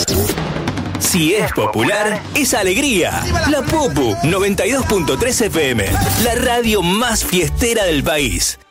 Si es popular, es alegría. La Popu 92.3 FM, la radio más fiestera del país.